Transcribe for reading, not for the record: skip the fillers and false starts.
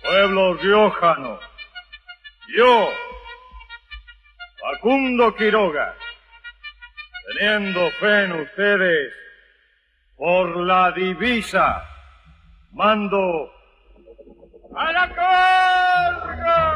Pueblo riojano, yo, Facundo Quiroga, teniendo fe en ustedes, por la divisa, mando a la carga.